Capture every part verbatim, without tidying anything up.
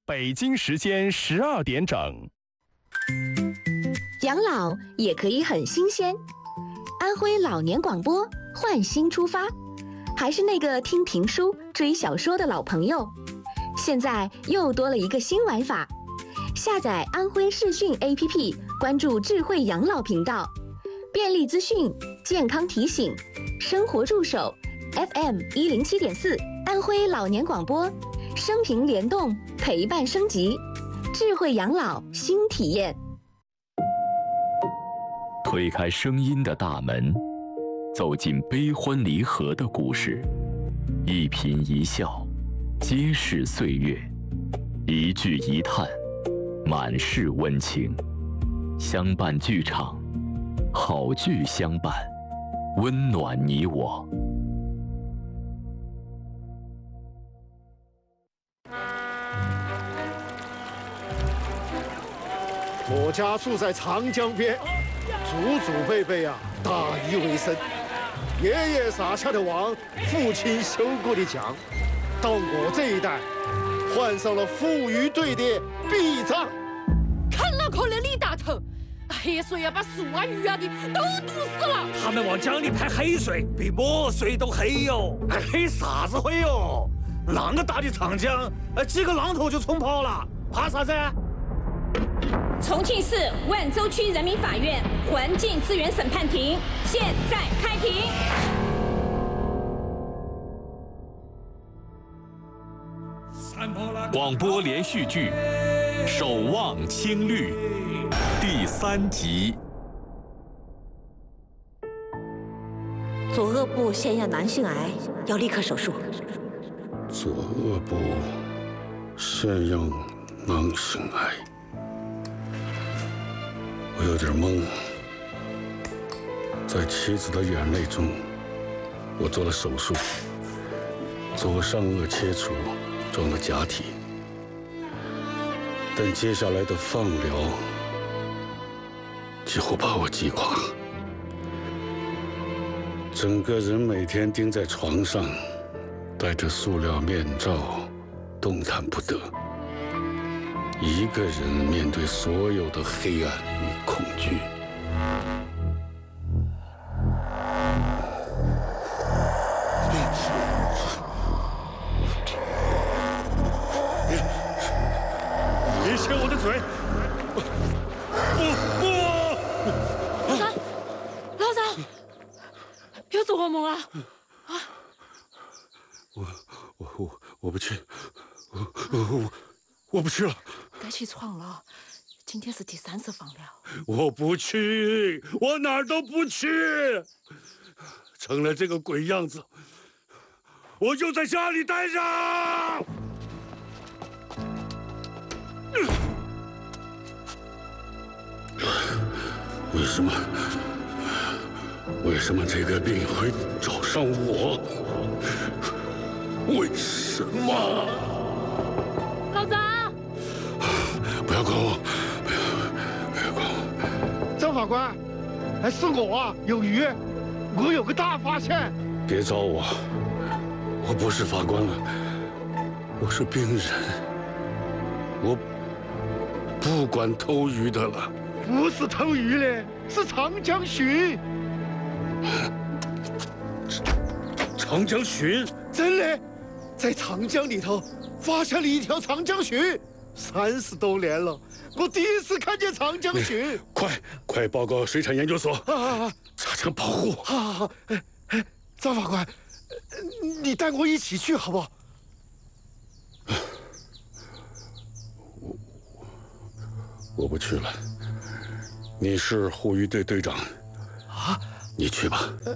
北京时间十二点整。 养老也可以很新鲜。安徽老年广播换新出发，还是那个听评书、追小说的老朋友，现在又多了一个新玩法。下载安徽视讯 A P P， 关注智慧养老频道，便利资讯、健康提醒、生活助手 F M 一零七点四，安徽老年广播，生平联动，陪伴升级，智慧养老新体验。 推开声音的大门，走进悲欢离合的故事，一颦一笑，皆是岁月；一句一叹，满是温情。相伴剧场，好剧相伴，温暖你我。 我家住在长江边，祖祖辈辈啊打鱼为生，爷爷撒下的网，父亲修过的墙，到我这一代，换上了富渔队的避障。 看那可怜李大头，黑水啊把树啊鱼啊的都毒死了。 他们往江里排黑水，比墨水都黑哟！还黑啥子灰哟？那么大的长江，几个浪头就冲跑了，怕啥子？ 重庆市万州区人民法院环境资源审判庭现在开庭。 广播连续剧《守望青绿》第三集。 左颚部现有囊性癌，要立刻手术。 左颚部现有囊性癌。我有点懵，在妻子的眼泪中，我做了手术，左上颚切除，装了假体。但接下来的放疗几乎把我击垮，整个人每天钉在床上，戴着塑料面罩，动弹不得。一个人面对所有的黑暗与恐惧。 别牵我的嘴！不不！ 老张，老张，又做噩梦了啊！ 我我我我不去，我我我我不去了。 该起床了，今天是第三次放疗。 我不去，我哪儿都不去。成了这个鬼样子，我就在家里待着。为什么？为什么这个病会找上我？为什么？ 老张。 不要管我，不要不要管我！ 张法官，还是我啊，有余，我有个大发现。 别找我，我不是法官了，我是病人，我不管偷鱼的了。 不是偷鱼的，是长江鲟。 长江鲟？ 真的，在长江里头发现了一条长江鲟。三十多年了，我第一次看见长江鲟。 快快报告水产研究所， 啊， 查证保护。 好好好，哎哎，张法官，你带我一起去好不好？ 我我不去了。你是护渔队队长， 啊， 你去吧。呃、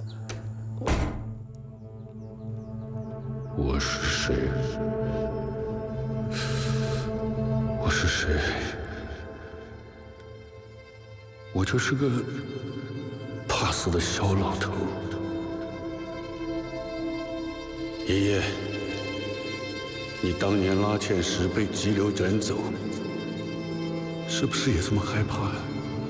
我我是谁？我是谁？我就是个怕死的小老头。爷爷，你当年拉纤时被急流卷走，是不是也这么害怕呀？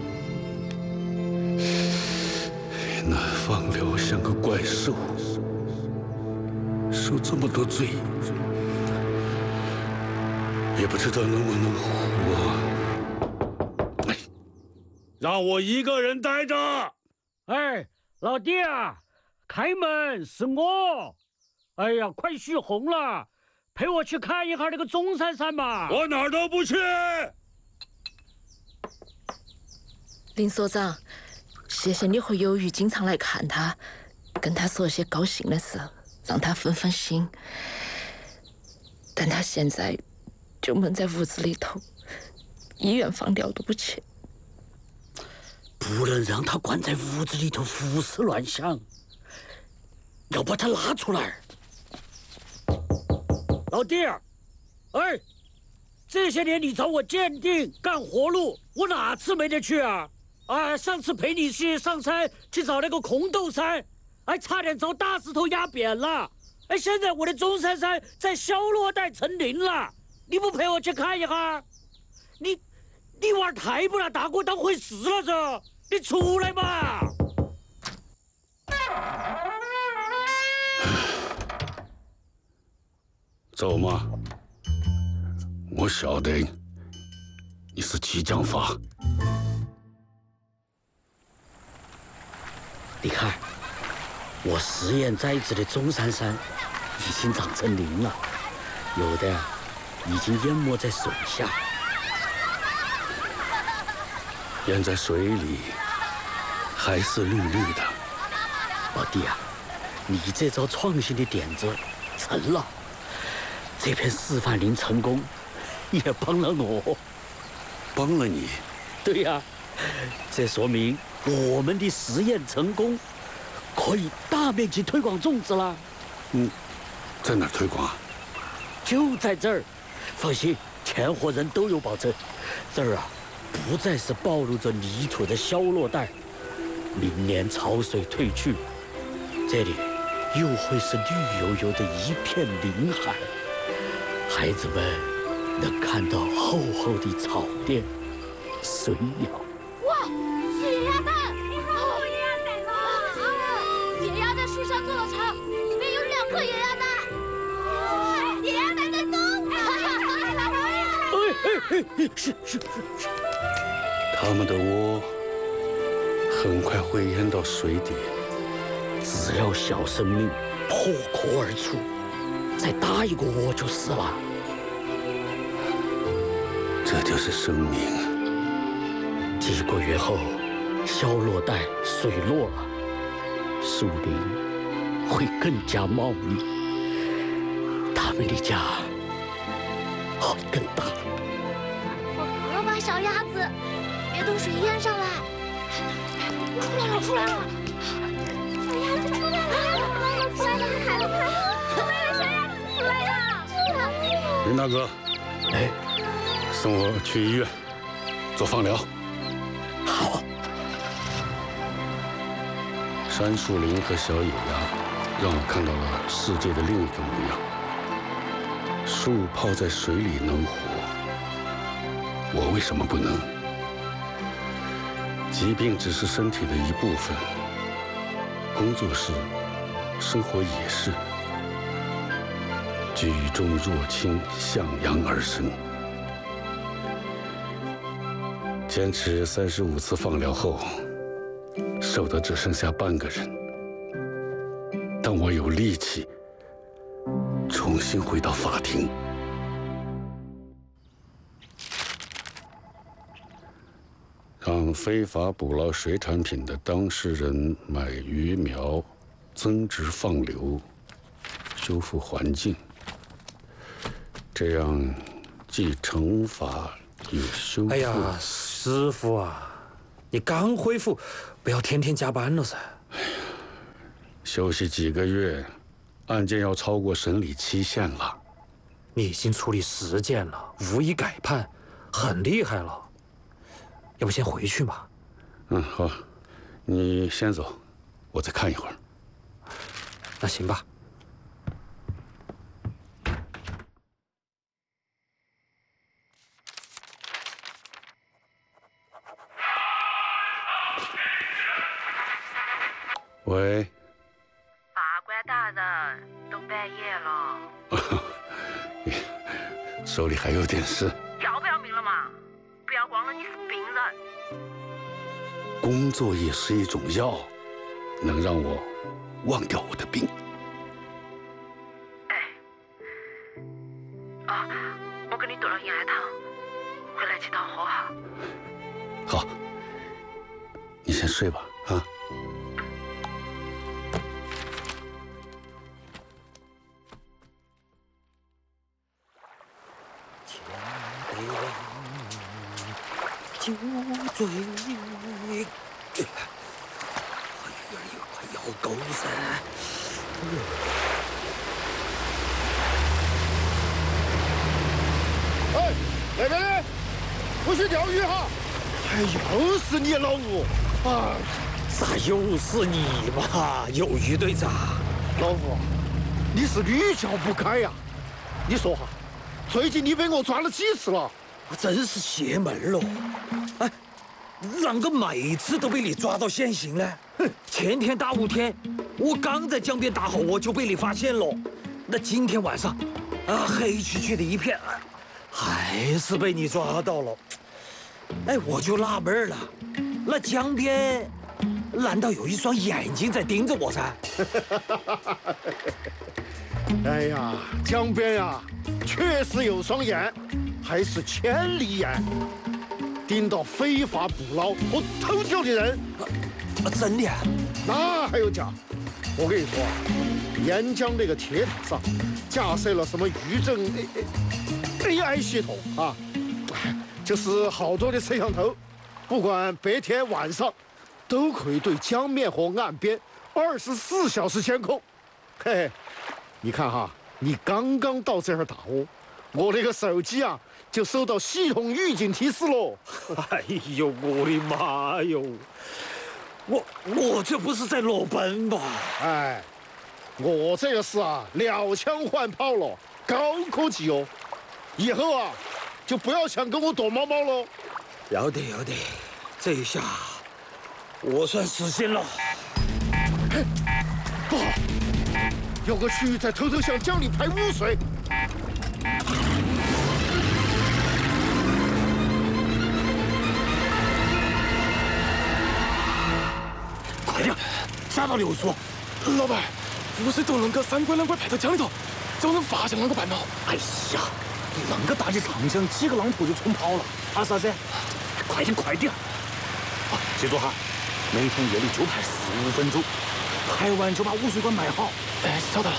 那放疗像个怪兽，受这么多罪。 也不知道能不能活。哎，让我一个人待着。 哎，老弟啊，开门，是我。哎呀，快许红了，陪我去看一下那个钟珊珊嘛。 我哪儿都不去。 林所长，谢谢你和有余经常来看他，跟他说些高兴的事，让他分分心。但他现在就闷在屋子里头，医院放疗都不去。 不能让他关在屋子里头胡思乱想，要把他拉出来。老弟儿，哎，这些年你找我鉴定干活路，我哪次没得去啊？啊，上次陪你去上山去找那个红豆山，还差点遭大石头压扁了。哎，现在我的钟珊珊在肖洛带成林了，你不陪我去看一下？你，你娃儿太不拿大哥当回事了噻！你出来嘛！ 走嘛，我晓得你是激将法。 你看，我实验栽植的钟珊珊已经长成林了，有的已经淹没在水下。 淹在水里，还是绿绿的。 老弟啊，你这招创新的点子成了，这片示范林成功，也帮了我。 帮了你？ 对呀、啊，这说明我们的实验成功，可以大面积推广种植了。 嗯，在哪儿推广啊？ 就在这儿，放心，钱和人都有保证。这儿啊，不再是暴露着泥土的消落带，明年潮水退去，这里又会是绿油油的一片林海，孩子们能看到厚厚的草甸、水鸟。 哇，是野鸭蛋！哦，野鸭蛋了！野鸭在树上做了巢，里面有两颗野鸭蛋。哦，野鸭蛋在动！ 哎哎哎，是是是是。 它们的窝很快会淹到水底， 只要小生命破壳而出，再搭一个窝就是了。 这就是生命。 几个月后，消落带水落了，树林会更加茂密，他们的家会更大。 我吧，小鸭子，别等水淹上来！出来了，出来了！小鸭子出来了，出来了，看了看，出来了，小鸭子出来了！ 林大哥， 哎， 送我去医院做放疗。 好。 杉树林和小野鸭让我看到了世界的另一个模样。树泡在水里能活，我为什么不能？疾病只是身体的一部分，工作是，生活也是。举重若轻，向阳而生。坚持三十五次放疗后，瘦得只剩下半个人，但我有力气重新回到法庭。让非法捕捞水产品的当事人买鱼苗，增殖放流，修复环境，这样既惩罚又修复。 哎呀，师傅啊，你刚恢复，不要天天加班了噻。 哎呀，休息几个月，案件要超过审理期限了。 你已经处理十件了，无一改判，很厉害了。要不先回去嘛？ 嗯，好，你先走，我再看一会儿。 那行吧。 喂。 法官大人，都半夜了。 手里还有点事。 要不要命了嘛？不要忘了你是病人。 工作也是一种药，能让我忘掉我的病。 哎，啊，我给你炖了银艾汤，回来鸡汤喝哈。 好，你先睡吧，啊。 酒醉，哎呀，快要够噻！ 哎，那边的，不许钓鱼哈！哎，又是你老吴！哎， 咋又是你嘛，鱿鱼队长？ 老吴，你是屡教不改呀！你说哈，最近你被我抓了几次了？ 真是邪门喽！哎，啷个每次都被你抓到现行呢？哼，前天大雾天，我刚在江边打好窝就被你发现了。那今天晚上，啊，黑黢黢的一片，还是被你抓到了。哎，我就纳闷了，那江边难道有一双眼睛在盯着我噻？ 哎呀，江边呀，确实有双眼。还是千里眼，盯到非法捕捞和偷钓的人。 啊，真的？ 那还有假？我跟你说啊，沿江那个铁塔上架设了什么渔政 A I 系统啊，就是好多的摄像头，不管白天晚上，都可以对江面和岸边二十四小时监控。嘿嘿，你看哈，你刚刚到这儿打窝，我那个手机啊。就收到系统预警提示喽！ 哎呦，我的妈哟！我我这不是在裸奔吗？ 哎，我这个是啊，鸟枪换炮了，高科技哦！以后啊，就不要想跟我躲猫猫喽。 要得要得，这一下我算死心了。 嘿，不好，有个区域在偷偷向江里排污水。 快点，下到流速！ 老板，污水都啷个三拐两拐排到江里头，叫人发现啷个办嘛？ 哎呀，啷个大的长江，几个浪头就冲跑了，怕啥子？快点快点！啊，记住哈，每天夜里就排十五分钟，排完就把污水管埋好。 哎，晓得了。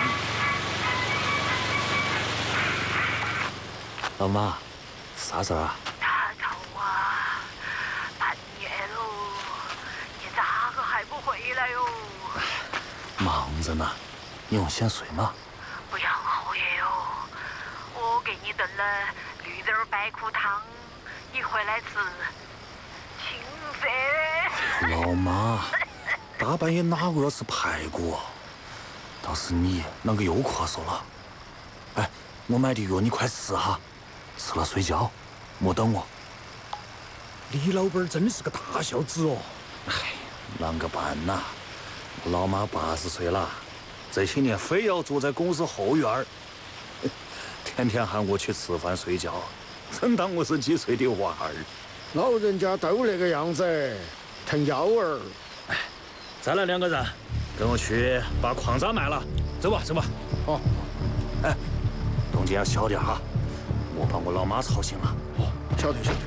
老妈，啥事儿啊？ 大头啊，半夜喽，你咋个还不回来哟？ 忙着呢，你用先睡嘛。 不要熬夜哟，我给你炖了绿豆白苦汤，你回来吃。青色。 老妈，大半夜哪个要吃排骨？倒是你啷个又咳嗽了？哎，我买的药你快吃哈。吃了睡觉，莫等我。 李老板真是个大孝子哦！ 哎，啷个办呐？我老妈八十岁了，这些年非要住在公司后院儿，天天喊我去吃饭睡觉，真当我是几岁的娃儿。 老人家都那个样子，疼幺儿。 哎，再来两个人，跟我去把矿渣卖了。走吧，走吧。 哦。 哎，动静要小点哈。我把我老妈吵醒了。 哦，晓得晓得。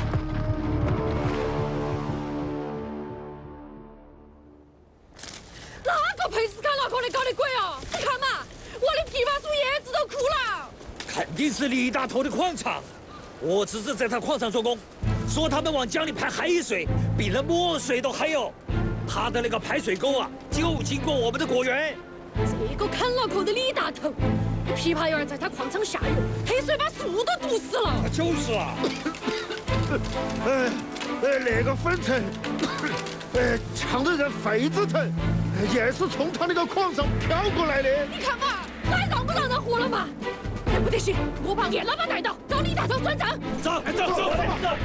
哪个佩斯卡拿矿的搞的鬼啊！你看嘛，我的枇杷树叶子都枯了。 肯定是李大头的矿场。我侄子在他矿场做工，说他们往江里排海水，比那墨水都还有。他的那个排水沟啊，就经过我们的果园。 这个砍脑壳的李大头。枇杷园在他矿场下游，黑水把树都毒死了。 就是啊。 呃呃，那个粉尘，呃，呛得人肺子疼，也是从他那个矿上飘过来的。 你看嘛，那还让不让人活了嘛？哎，不得行，我把叶老板带到，找李大头算账。 走，走走走。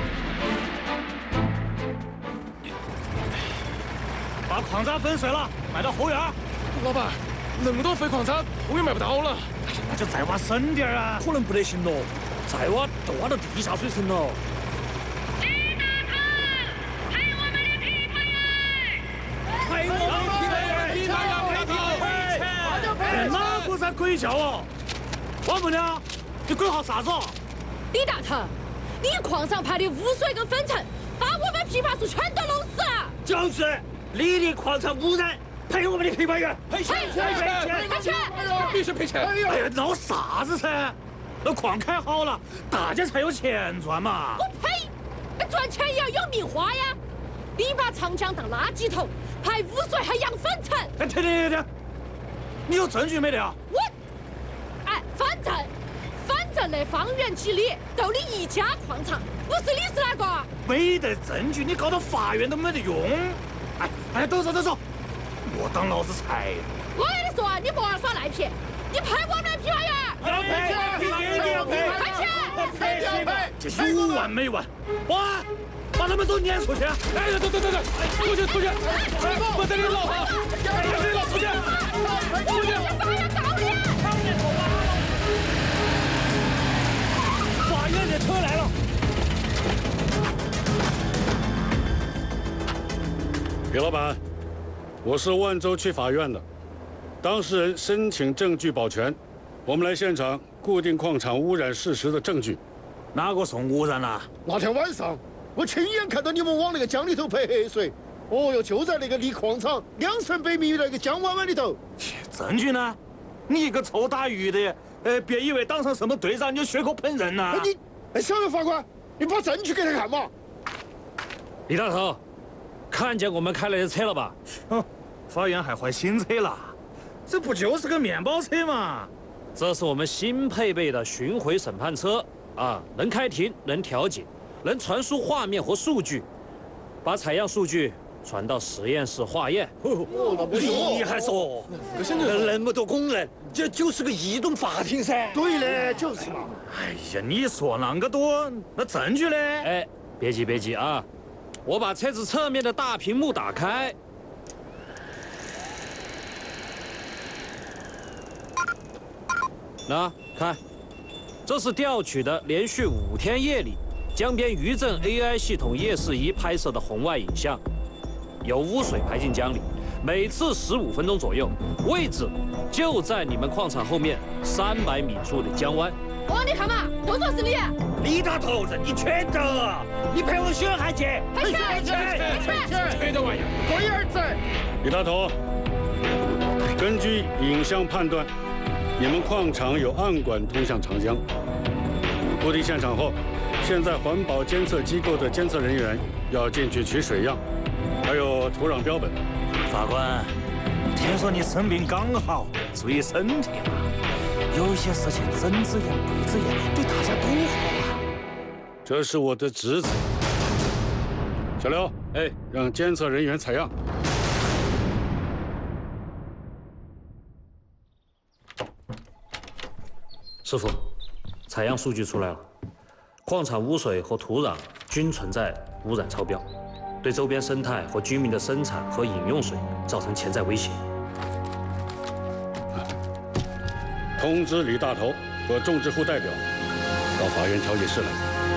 把矿渣粉碎了，卖到后院。 老板，那么多废矿渣，我也卖不到了。 那就再挖深点啊！ 可能不得行喽，再挖都挖到地下水层了。 李大头，陪我们的琵琶园， 陪我们的琵琶园， 琵琶园， 哪个在鬼叫啊？王母娘，你鬼号啥子啊？ 李大头，你矿上排的污水跟粉尘，把我们枇杷树全都弄死了。 就是，你的矿场污染，赔我们的琵琶园， 赔钱，赔钱， 赔钱， 必须赔钱！ 哎呀，闹啥子噻？那矿开好了，大家才有钱赚嘛。 我呸！赚钱也要有命花呀！你把长江当垃圾桶，排污水还扬粉尘。 哎，停停停停！你有证据没得啊？ 我，哎，反正。反正那方圆几里就你一家矿场，不是你是哪个？ 没得证据，你告到法院都没得用。哎哎，等手等手，莫当老子财。 我跟你说，你莫玩耍赖皮，你赔我们琵琶园。 要赔，一定要赔， 赔钱， 赔钱赔，这有完没完？保安，把他们都撵出去！ 哎呀，走走走走，出去出去，我在这里闹哈，在这里闹出去，出去！ 法院告你！ 法院的车来了。 李老板，我是万州区法院的，当事人申请证据保全，我们来现场固定矿场污染事实的证据。 哪个送污染了？ 那天晚上，我亲眼看到你们往那个江里头排黑水。哦哟，就在那个离矿场两三百米那个江湾湾里头。 证据呢？你一个臭打鱼的，呃，别以为当上什么队长你就血口喷人呐！ 你，哎，小杨法官，你把证据给他看嘛。 李大头，看见我们开来的车了吧？ 哼，法院还换新车了，这不就是个面包车吗？ 这是我们新配备的巡回审判车啊，能开庭，能调解，能传输画面和数据，把采样数据传到实验室化验。 哦， 厉害嗦！那么多工人，这就是个移动法庭噻。 对嘞，就是嘛。 哎呀，你说那个多，那证据呢？ 哎，别急别急啊，我把车子侧面的大屏幕打开。那看，这是调取的连续五天夜里江边渔政 A I 系统夜视仪拍摄的红外影像，有污水排进江里，每次十五分钟左右，位置就在你们矿场后面三百米处的江湾。 哦，你看嘛，都说是你。 李大头子，你缺德！你赔我血汗钱！ 赔钱！赔钱！赔钱！ 缺德玩意儿！ 龟儿子！ 李大头，根据影像判断，你们矿场有暗管通向长江。固定现场后，现在环保监测机构的监测人员要进去取水样，还有土壤标本。 法官，听说你生病刚好，注意身体嘛。有些事情睁只眼闭只眼，对大家都好啊。 这是我的职责。小刘， 哎， 让监测人员采样。 师傅，采样数据出来了，矿场污水和土壤均存在污染超标，对周边生态和居民的生产和饮用水造成潜在威胁。 通知李大头和种植户代表到法院调解室来。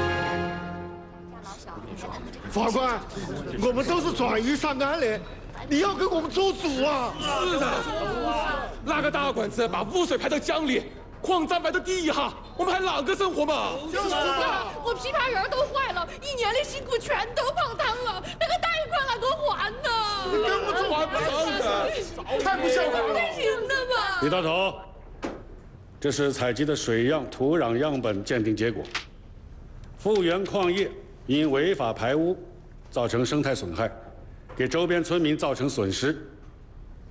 法官，我们都是专业上岸的，你要跟我们做主啊！ 是的，那个大管子把污水排到江里，矿站埋到地下，我们还啷个生活嘛？ 就是啊，我枇杷园都坏了，一年的辛苦全都泡汤了，那个贷款哪个还呢？ 跟我做还不上的，太不像话了！ 不行的嘛！ 李大头，这是采集的水样、土壤样本鉴定结果，富源矿业因违法排污，造成生态损害，给周边村民造成损失。